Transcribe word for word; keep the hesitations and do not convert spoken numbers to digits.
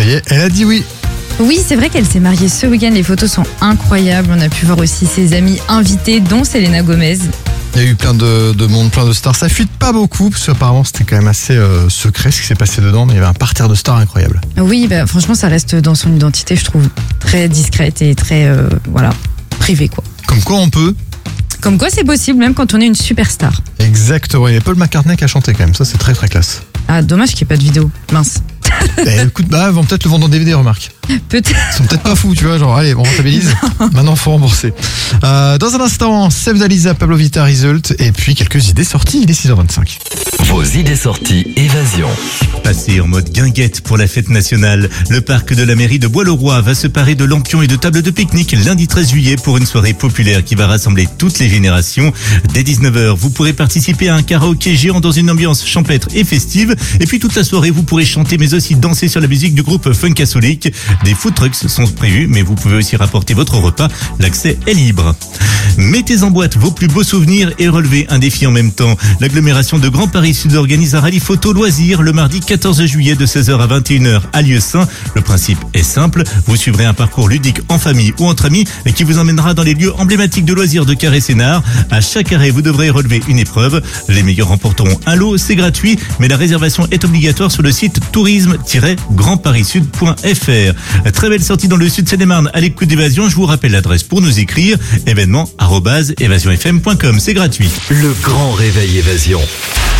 mariée, elle a dit oui. Oui, c'est vrai qu'elle s'est mariée ce week-end. Les photos sont incroyables. On a pu voir aussi ses amis invités, dont Selena Gomez. Il y a eu plein de, de monde, plein de stars. Ça fuite pas beaucoup, parce qu'apparemment c'était quand même assez euh, secret ce qui s'est passé dedans, mais il y avait un parterre de stars incroyable. Oui, bah, franchement, ça reste dans son identité, je trouve, très discrète et très, euh, voilà, privée, quoi. Comme quoi on peut. Comme quoi c'est possible, même quand on est une superstar. Exactement, il y a Paul McCartney qui a chanté quand même, ça c'est très très classe. Ah, dommage qu'il n'y ait pas de vidéo, mince. Eh, écoute, bah, ils vont peut-être le vendre en D V D, remarque. Peut-être. Ils sont peut-être pas fous, tu vois, genre, allez, on rentabilise. Maintenant, faut rembourser. Euh, dans un instant, Seb Dalisa, Pablo Vittar, Result, et puis quelques idées sorties, il est six heures vingt-cinq. Vos idées sorties évasion. Passez en mode guinguette pour la fête nationale. Le parc de la mairie de Bois-le-Roi va se parer de lampions et de tables de pique-nique lundi treize juillet pour une soirée populaire qui va rassembler toutes les générations. Dès dix-neuf heures, vous pourrez participer à un karaoké géant dans une ambiance champêtre et festive. Et puis toute la soirée, vous pourrez chanter mais aussi danser sur la musique du groupe Funkasolic. Des food trucks sont prévus, mais vous pouvez aussi rapporter votre repas. L'accès est libre. Mettez en boîte vos plus beaux souvenirs et relevez un défi en même temps. L'agglomération de Grand Paris Sud organise un rallye photo loisir le mardi quatorze juillet de seize heures à vingt et une heures à Lieu-Saint. Le principe est simple, vous suivrez un parcours ludique en famille ou entre amis et qui vous emmènera dans les lieux emblématiques de loisirs de Carré-Sénard. À chaque arrêt, vous devrez relever une épreuve. Les meilleurs remporteront un lot, c'est gratuit, mais la réservation est obligatoire sur le site tourisme tiret grand paris sud point f r. Très belle sortie dans le sud Seine-et-Marne à l'écoute d'Évasion. Je vous rappelle l'adresse pour nous écrire, événement arobase évasion f m point com. C'est gratuit. Le grand réveil Évasion.